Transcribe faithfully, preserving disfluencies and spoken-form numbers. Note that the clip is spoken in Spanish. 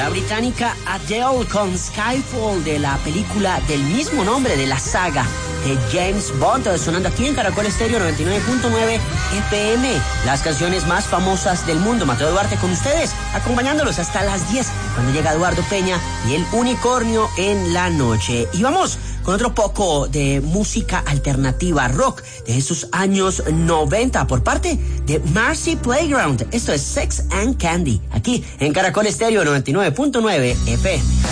británica Adele con Skyfall de la película del mismo nombre de la saga de James Bond, sonando aquí en Caracol Estéreo noventa y nueve punto nueve F M. Las canciones más famosas del mundo. Mateo Duarte con ustedes, acompañándolos hasta las diez, cuando llega Eduardo Peña y el Unicornio en la noche. Y vamos con otro poco de música alternativa rock de esos años noventa por parte de Marcy Playground. Esto es Sex and Candy, aquí en Caracol Estéreo noventa y nueve punto nueve F M.